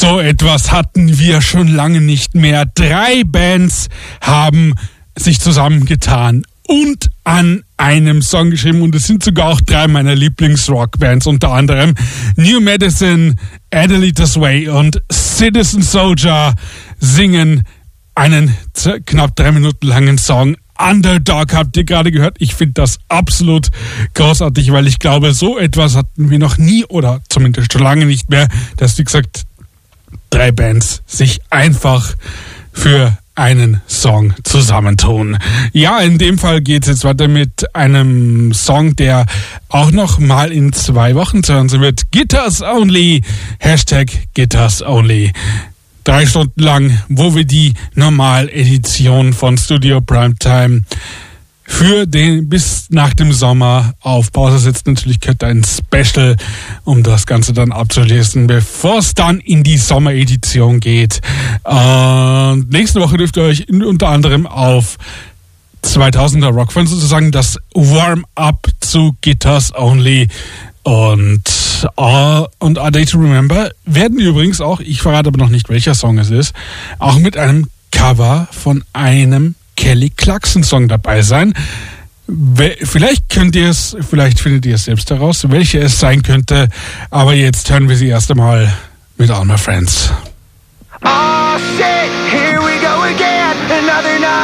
So etwas hatten wir schon lange nicht mehr. 3 Bands haben sich zusammengetan und an einem Song geschrieben, und es sind sogar auch 3 meiner Lieblings-Rock-Bands, unter anderem New Medicine, Adelita's Way und Citizen Soldier singen einen knapp 3 Minuten langen Song. Underdog habt ihr gerade gehört. Ich finde das absolut großartig, weil ich glaube, so etwas hatten wir noch nie oder zumindest schon lange nicht mehr, dass, wie gesagt, 3 Bands sich einfach für einen Song zusammentun. Ja, in dem Fall geht es jetzt weiter mit einem Song, der auch noch mal in 2 Wochen zu hören sein wird. Guitars Only, #Guitars Only. 3 Stunden lang, wo wir die Normaledition von Studio Primetime für den bis nach dem Sommer auf Pause setzt. Natürlich gehört ein Special, um das Ganze dann abzuschließen, bevor es dann in die Sommeredition geht. Und nächste Woche dürft ihr euch unter anderem auf 2000er Rockfan sozusagen das Warm-Up zu Guitars Only und A Day to Remember werden übrigens auch, ich verrate aber noch nicht, welcher Song es ist, auch mit einem Cover von einem Kelly Clarkson-Song dabei sein. Vielleicht findet ihr es selbst heraus, welche es sein könnte, aber jetzt hören wir sie erst einmal mit All My Friends. Oh shit, here we go again, another night.